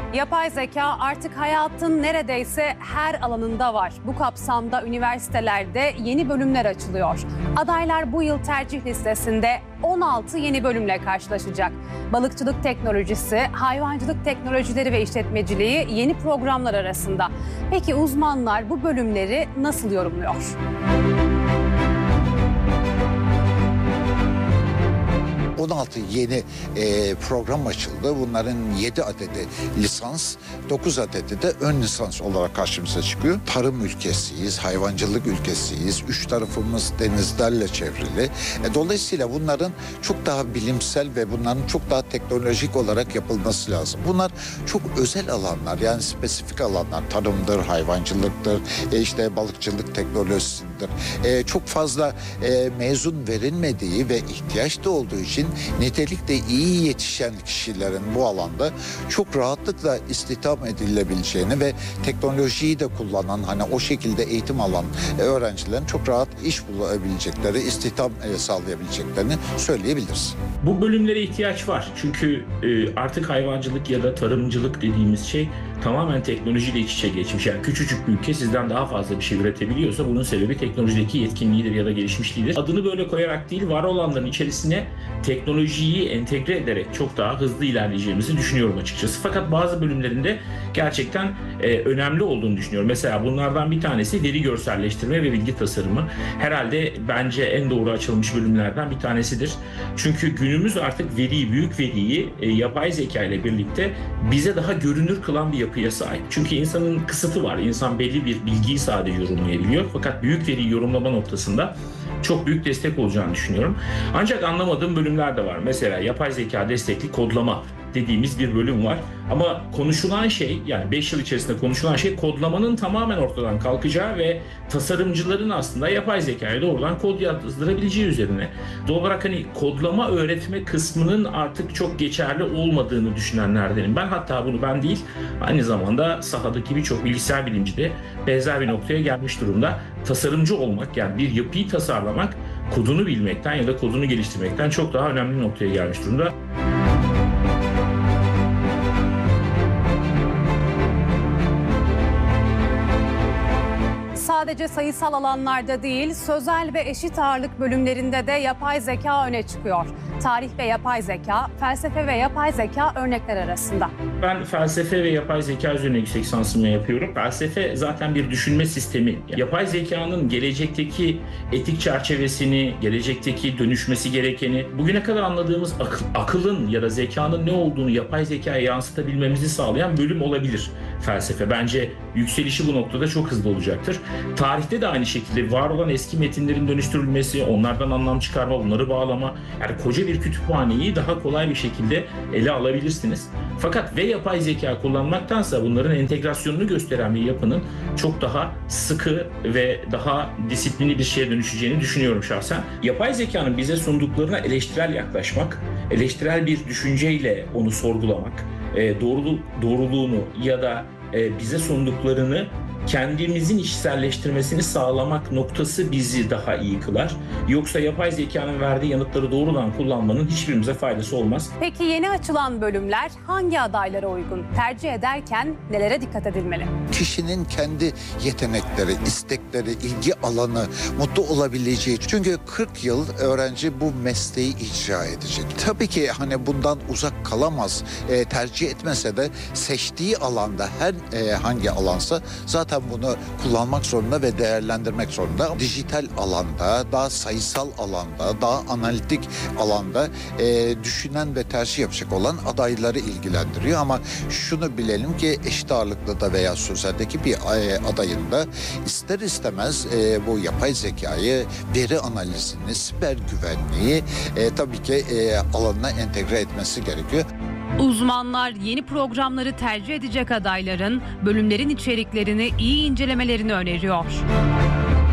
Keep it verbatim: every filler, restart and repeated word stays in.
Yapay zeka artık hayatın neredeyse her alanında var. Bu kapsamda üniversitelerde yeni bölümler açılıyor. Adaylar bu yıl tercih listesinde on altı yeni bölümle karşılaşacak. Balıkçılık teknolojisi, hayvancılık teknolojileri ve işletmeciliği yeni programlar arasında. Peki uzmanlar bu bölümleri nasıl yorumluyor? on altı yeni e, program açıldı. Bunların yedi adedi lisans, dokuz adedi de ön lisans olarak karşımıza çıkıyor. Tarım ülkesiyiz, hayvancılık ülkesiyiz. Üç tarafımız denizlerle çevrili. E, dolayısıyla bunların çok daha bilimsel ve bunların çok daha teknolojik olarak yapılması lazım. Bunlar çok özel alanlar, yani spesifik alanlar. Tarımdır, hayvancılıktır, e, işte balıkçılık teknolojisidir. E, çok fazla e, mezun verilmediği ve ihtiyaç da olduğu için nitelikte iyi yetişen kişilerin bu alanda çok rahatlıkla istihdam edilebileceğini ve teknolojiyi de kullanan, hani o şekilde eğitim alan öğrencilerin çok rahat iş bulabilecekleri, istihdam sağlayabileceklerini söyleyebiliriz. Bu bölümlere ihtiyaç var. Çünkü artık hayvancılık ya da tarımcılık dediğimiz şey tamamen teknolojiyle iç içe geçmiş. Yani küçücük bir ülke sizden daha fazla bir şey üretebiliyorsa bunun sebebi teknolojideki yetkinliğidir ya da gelişmişliğidir. Adını böyle koyarak değil, var olanların içerisine teknolojiyi entegre ederek çok daha hızlı ilerleyeceğimizi düşünüyorum açıkçası. Fakat bazı bölümlerinde gerçekten e, önemli olduğunu düşünüyorum. Mesela bunlardan bir tanesi veri görselleştirme ve bilgi tasarımı. Herhalde bence en doğru açılmış bölümlerden bir tanesidir. Çünkü günümüz artık veriyi, büyük veriyi e, yapay zeka ile birlikte bize daha görünür kılan bir yapıya sahip. Çünkü insanın kısıtı var. İnsan belli bir bilgiyi sadece yorumlayabiliyor. Fakat büyük veriyi yorumlama noktasında çok büyük destek olacağını düşünüyorum. Ancak anlamadığım bölümler de var. Mesela yapay zeka destekli kodlama dediğimiz bir bölüm var. Ama konuşulan şey, yani beş yıl içerisinde konuşulan şey kodlamanın tamamen ortadan kalkacağı ve tasarımcıların aslında yapay zekaya doğrudan kod yazdırabileceği üzerine. Doğal olarak hani kodlama öğretme kısmının artık çok geçerli olmadığını düşünenlerdenim. Ben, hatta bunu ben değil, aynı zamanda sahadaki birçok bilgisayar bilimci de benzer bir noktaya gelmiş durumda. Tasarımcı olmak, yani bir yapıyı tasarlamak, kodunu bilmekten ya da kodunu geliştirmekten çok daha önemli bir noktaya gelmiş durumda. Sadece sayısal alanlarda değil, sözel ve eşit ağırlık bölümlerinde de yapay zeka öne çıkıyor. Tarih ve yapay zeka, felsefe ve yapay zeka örnekler arasında. Ben felsefe ve yapay zeka üzerine yüksek lisansımı yapıyorum. Felsefe zaten bir düşünme sistemi. Yapay zekanın gelecekteki etik çerçevesini, gelecekteki dönüşmesi gerekeni, bugüne kadar anladığımız akıl, akılın ya da zekanın ne olduğunu yapay zekaya yansıtabilmemizi sağlayan bölüm olabilir felsefe. Bence yükselişi bu noktada çok hızlı olacaktır. Tarihte de aynı şekilde var olan eski metinlerin dönüştürülmesi, onlardan anlam çıkarma, bunları bağlama, yani koca bir kütüphaneyi daha kolay bir şekilde ele alabilirsiniz. Fakat ve yapay zeka kullanmaktansa bunların entegrasyonunu gösteren bir yapının çok daha sıkı ve daha disiplinli bir şeye dönüşeceğini düşünüyorum şahsen. Yapay zekanın bize sunduklarına eleştirel yaklaşmak, eleştirel bir düşünceyle onu sorgulamak, doğrulu, doğruluğunu ya da bize sunduklarını kendimizin içselleştirmesini sağlamak noktası bizi daha iyi kılar. Yoksa yapay zekanın verdiği yanıtları doğrudan kullanmanın hiçbirimize faydası olmaz. Peki yeni açılan bölümler hangi adaylara uygun? Tercih ederken nelere dikkat edilmeli? Kişinin kendi yetenekleri, istekleri, ilgi alanı, mutlu olabileceği. Çünkü kırk yıl öğrenci bu mesleği icra edecek. Tabii ki hani bundan uzak kalamaz. E, tercih etmese de seçtiği alanda, her e, hangi alansa zaten bunu kullanmak zorunda ve değerlendirmek zorunda. Dijital alanda, daha sayısal alanda, daha analitik alanda e, düşünen ve tercih yapacak olan adayları ilgilendiriyor. Ama şunu bilelim ki eşit ağırlıklı da veya sözeldeki bir e, adayın da ister istemez e, bu yapay zekayı, veri analizini, siber güvenliği e, tabii ki e, alanına entegre etmesi gerekiyor. Uzmanlar yeni programları tercih edecek adayların bölümlerin içeriklerini iyi incelemelerini öneriyor.